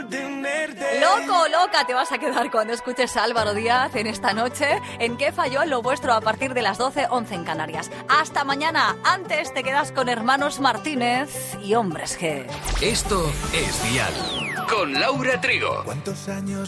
Loco, loca te vas a quedar cuando escuches a Álvaro Díaz en esta noche en ¿Qué falló en lo vuestro? A partir de las 12, 11 en Canarias. Hasta mañana. Antes te quedas con Hermanos Martínez y Hombres G. Esto es Dial con Laura Trigo. ¿Cuántos años